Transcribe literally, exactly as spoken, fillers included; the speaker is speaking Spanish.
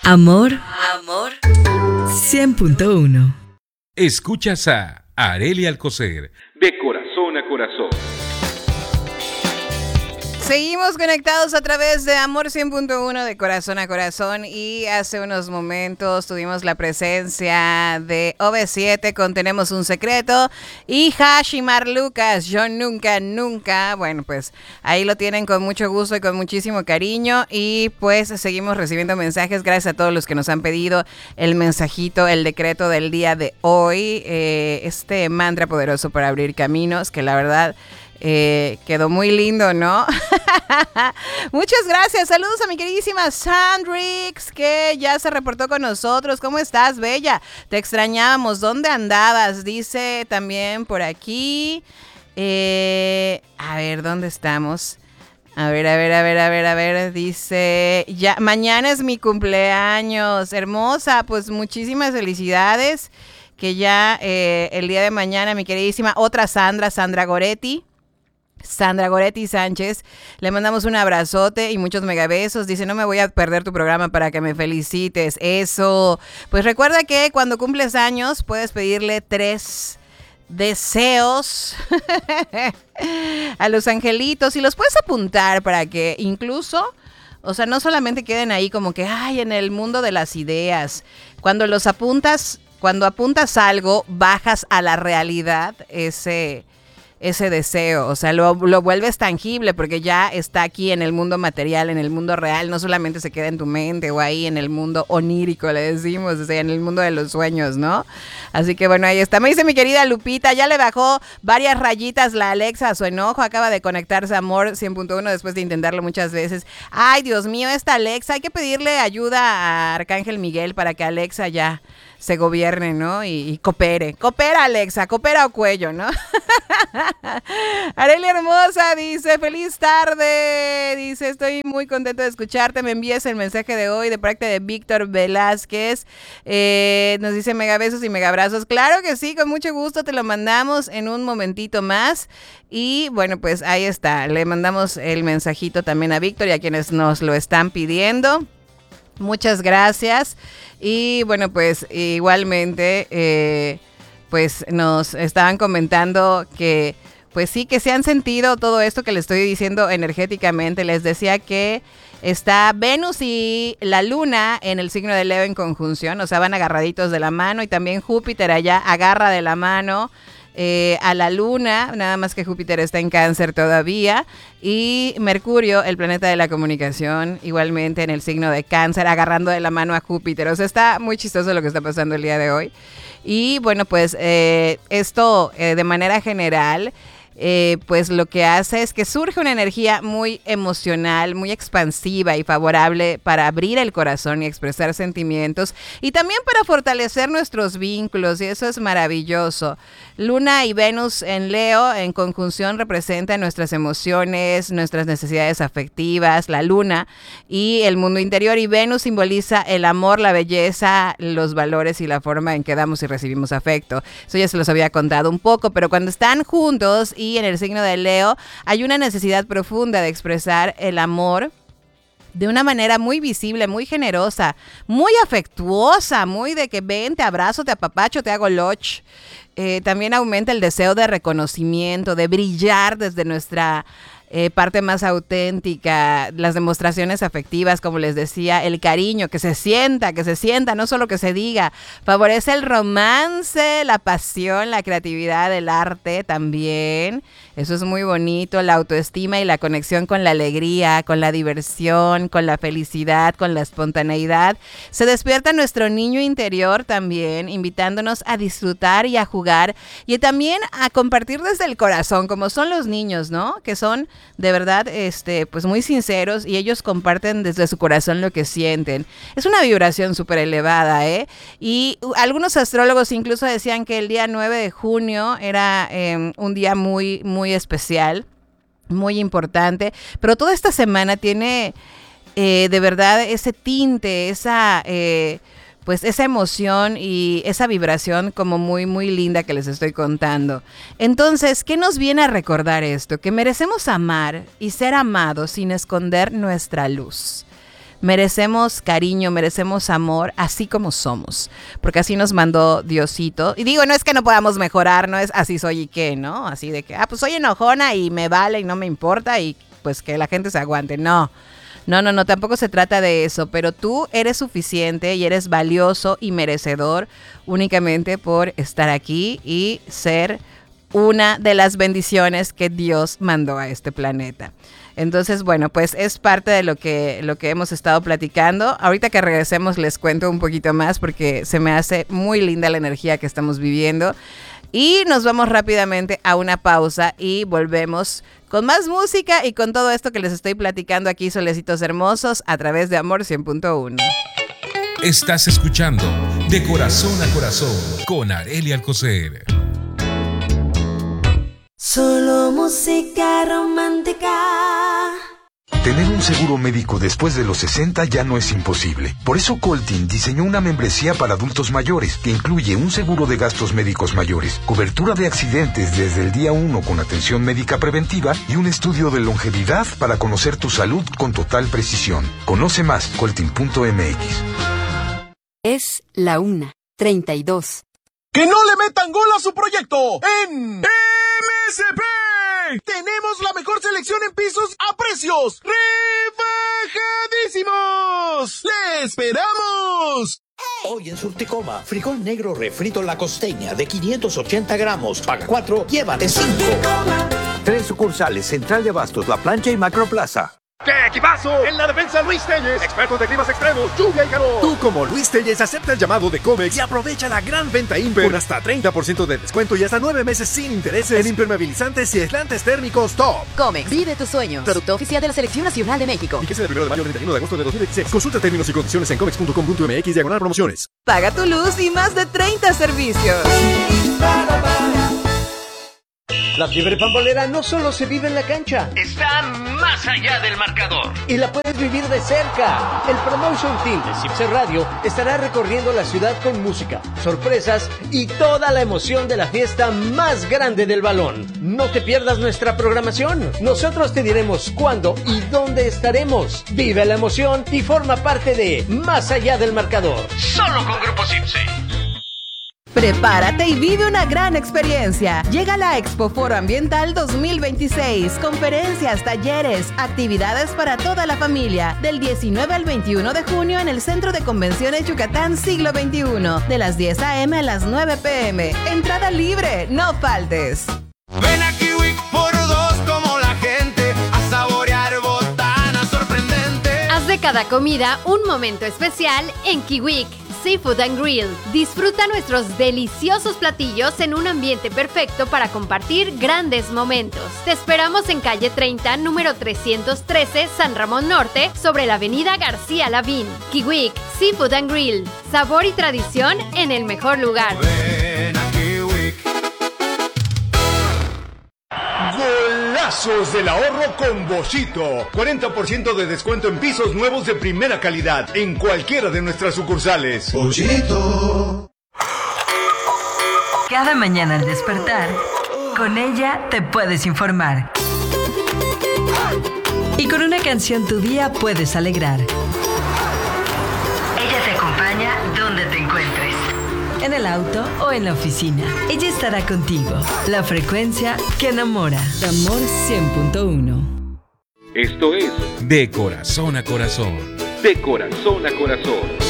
Amor, amor, cien punto uno. Escuchas a Arely Alcocer, de corazón a corazón. Seguimos conectados a través de Amor cien punto uno, de corazón a corazón, y hace unos momentos tuvimos la presencia de O V siete con Tenemos un Secreto y Hashimar Lucas, Yo Nunca Nunca. Bueno, pues ahí lo tienen con mucho gusto y con muchísimo cariño, y pues seguimos recibiendo mensajes. Gracias a todos los que nos han pedido el mensajito, el decreto del día de hoy, eh, este mantra poderoso para abrir caminos, que la verdad Eh, quedó muy lindo, ¿no? Muchas gracias. Saludos a mi queridísima Sandrix, que ya se reportó con nosotros. ¿Cómo estás, bella? Te extrañábamos. ¿Dónde andabas? Dice también por aquí. Eh, a ver, ¿dónde estamos? A ver, a ver, a ver, a ver, a ver. Dice, ya, mañana es mi cumpleaños. Hermosa, pues muchísimas felicidades. Que ya eh, el día de mañana, mi queridísima otra Sandra, Sandra Goretti. Sandra Goretti Sánchez, le mandamos un abrazote y muchos megabesos. Dice, no me voy a perder tu programa para que me felicites. Eso. Pues recuerda que cuando cumples años puedes pedirle tres deseos a los angelitos y los puedes apuntar para que incluso, o sea, no solamente queden ahí como que, ay, en el mundo de las ideas. Cuando los apuntas, cuando apuntas algo, bajas a la realidad ese... ese deseo, o sea, lo, lo vuelves tangible porque ya está aquí en el mundo material, en el mundo real, no solamente se queda en tu mente o ahí en el mundo onírico, le decimos, o sea, en el mundo de los sueños, ¿no? Así que bueno, ahí está. Me dice mi querida Lupita, ya le bajó varias rayitas la Alexa a su enojo, acaba de conectarse a Amor cien punto uno después de intentarlo muchas veces. Ay, Dios mío, esta Alexa, hay que pedirle ayuda a Arcángel Miguel para que Alexa ya se gobierne, ¿no? Y, y coopere. Coopera, Alexa, coopera o cuello, ¿no? Arely hermosa dice, feliz tarde. Dice, estoy muy contento de escucharte. Me envías el mensaje de hoy de parte de Víctor Velázquez. Eh, nos dice megabesos y megabrazos. Claro que sí, con mucho gusto te lo mandamos en un momentito más. Y bueno, pues ahí está. Le mandamos el mensajito también a Víctor y a quienes nos lo están pidiendo. Muchas gracias. Y bueno, pues igualmente, eh, pues nos estaban comentando que, pues sí, que se han sentido todo esto que les estoy diciendo energéticamente. Les decía que está Venus y la Luna en el signo de Leo en conjunción, o sea, van agarraditos de la mano, y también Júpiter allá agarra de la mano Eh, a la Luna, nada más que Júpiter está en Cáncer todavía, y Mercurio, el planeta de la comunicación, igualmente en el signo de Cáncer, agarrando de la mano a Júpiter. O sea, está muy chistoso lo que está pasando el día de hoy. Y bueno, pues eh, esto eh, de manera general, Eh, pues lo que hace es que surge una energía muy emocional, muy expansiva y favorable para abrir el corazón y expresar sentimientos, y también para fortalecer nuestros vínculos, y eso es maravilloso. Luna y Venus en Leo en conjunción representan nuestras emociones, nuestras necesidades afectivas, la Luna y el mundo interior, y Venus simboliza el amor, la belleza, los valores y la forma en que damos y recibimos afecto. Eso ya se los había contado un poco, pero cuando están juntos y en el signo de Leo hay una necesidad profunda de expresar el amor de una manera muy visible, muy generosa, muy afectuosa, muy de que ven, te abrazo, te apapacho, te hago loch. Eh, también aumenta el deseo de reconocimiento, de brillar desde nuestra Eh, parte más auténtica, las demostraciones afectivas, como les decía, el cariño, que se sienta, que se sienta, no solo que se diga. Favorece el romance, la pasión, la creatividad, el arte también. Eso es muy bonito, la autoestima y la conexión con la alegría, con la diversión, con la felicidad, con la espontaneidad. Se despierta nuestro niño interior también, invitándonos a disfrutar y a jugar, y también a compartir desde el corazón, como son los niños, ¿no? Que son de verdad, este, pues muy sinceros, y ellos comparten desde su corazón lo que sienten. Es una vibración súper elevada, ¿eh? Y algunos astrólogos incluso decían que el día nueve de junio era eh, un día muy, muy especial, muy importante, pero toda esta semana tiene eh, de verdad ese tinte, esa... Eh, pues esa emoción y esa vibración como muy, muy linda que les estoy contando. Entonces, ¿qué nos viene a recordar esto? Que merecemos amar y ser amados sin esconder nuestra luz. merecemos cariño, merecemos amor, así como somos, porque así nos mandó Diosito. Y digo, no es que no podamos mejorar, no es así soy y qué, ¿no? Así de que, ah, pues soy enojona y me vale y no me importa y pues que la gente se aguante. No, no, no, no, tampoco se trata de eso, pero tú eres suficiente y eres valioso y merecedor únicamente por estar aquí y ser una de las bendiciones que Dios mandó a este planeta. Entonces, bueno, pues es parte de lo que, lo que hemos estado platicando. Ahorita que regresemos les cuento un poquito más porque se me hace muy linda la energía que estamos viviendo. Y nos vamos rápidamente a una pausa y volvemos con más música y con todo esto que les estoy platicando aquí, solecitos hermosos, a través de Amor cien punto uno. Estás escuchando De Corazón a Corazón con Arely Alcocer. Solo música romántica. Tener un seguro médico después de los sesenta ya no es imposible. Por eso Coltin diseñó una membresía para adultos mayores que incluye un seguro de gastos médicos mayores, cobertura de accidentes desde el día uno con atención médica preventiva y un estudio de longevidad para conocer tu salud con total precisión. Conoce más, coltin punto m x. Es la una, treinta y dos. ¡Que no le metan gol a su proyecto! ¡En M S P! ¡Tenemos la mejor selección en pisos a precios rebajadísimos! ¡Le esperamos! Hoy en Surticoma, frijol negro refrito La Costeña de quinientos ochenta gramos. Paga cuatro, llévate cinco. Tres sucursales, Central de Abastos, La Plancha y Macroplaza. ¡Qué equipazo! En la defensa, Luis Telles, expertos de climas extremos, lluvia y calor. Tú, como Luis Telles, acepta el llamado de Comex y aprovecha la gran venta Imper con hasta treinta por ciento de descuento y hasta nueve meses sin intereses en impermeabilizantes y aislantes térmicos top. Comex, vive tus sueños. Producto oficial de la Selección Nacional de México. Fíjese del primero de mayo al treinta y uno de agosto de dos mil veintiséis. Consulta términos y condiciones en comex punto com punto m x diagonal promociones. Paga tu luz y más de treinta servicios. La fiebre pambolera no solo se vive en la cancha, está más allá del marcador. Y la puedes vivir de cerca. El Promotion Team de Cipse Radio estará recorriendo la ciudad con música, sorpresas y toda la emoción de la fiesta más grande del balón. No te pierdas nuestra programación. Nosotros te diremos cuándo y dónde estaremos. Vive la emoción y forma parte de Más allá del marcador. Solo con Grupo Cipse. Prepárate y vive una gran experiencia. Llega la Expo Foro Ambiental dos mil veintiséis. Conferencias, talleres, actividades para toda la familia. Del diecinueve al veintiuno de junio en el Centro de Convenciones Yucatán Siglo veintiuno. De las diez a eme a las nueve pe eme. Entrada libre, no faltes. Ven a Kiwik por dos como la gente a saborear botanas sorprendentes. Haz de cada comida un momento especial en Kiwik Seafood and Grill. Disfruta nuestros deliciosos platillos en un ambiente perfecto para compartir grandes momentos. Te esperamos en calle treinta, número trescientos trece, San Ramón Norte, sobre la avenida García Lavín. Kiwik Seafood and Grill. Sabor y tradición en el mejor lugar. Ven a Kiwik. Golazos del ahorro con Boschito. cuarenta por ciento de descuento en pisos nuevos de primera calidad en cualquiera de nuestras sucursales. Boschito. Cada mañana al despertar, con ella te puedes informar. Y con una canción tu día puedes alegrar. Ella te acompaña donde te encuentres. En el auto o en la oficina. Ella estará contigo. La frecuencia que enamora. Amor cien punto uno. Esto es De Corazón a Corazón. De Corazón a Corazón.